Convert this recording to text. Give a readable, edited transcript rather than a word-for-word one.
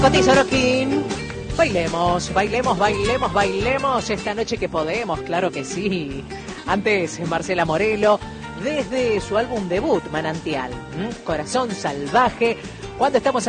Coti Sorokin. Bailemos, bailemos, bailemos, bailemos esta noche que podemos, claro que sí. Antes, Marcela Morelo, desde su álbum debut, Manantial, Corazón Salvaje, cuando estamos